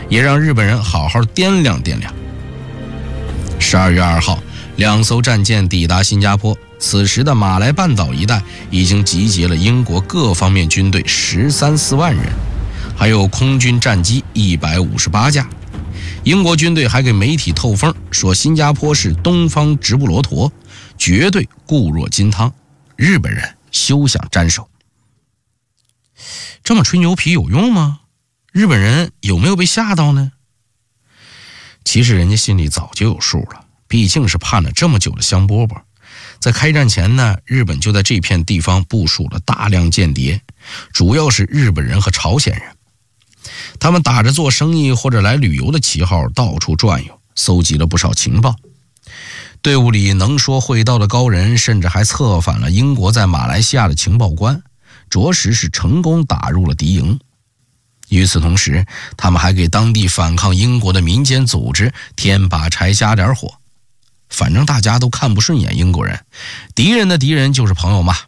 也让日本人好好掂量掂量。12月2号，2艘战舰抵达新加坡，此时的马来半岛一带已经集结了英国各方面军队13-14万人，还有空军战机158架。英国军队还给媒体透风，说新加坡是东方直布罗陀，绝对固若金汤，日本人休想沾手。这么吹牛皮有用吗？日本人有没有被吓到呢？其实人家心里早就有数了，毕竟是盼了这么久的香饽饽。在开战前呢，日本就在这片地方部署了大量间谍，主要是日本人和朝鲜人。他们打着做生意或者来旅游的旗号到处转悠，搜集了不少情报。队伍里能说会道的高人甚至还策反了英国在马来西亚的情报官，着实是成功打入了敌营。与此同时，他们还给当地反抗英国的民间组织添把柴加点火。反正大家都看不顺眼英国人，敌人的敌人就是朋友嘛。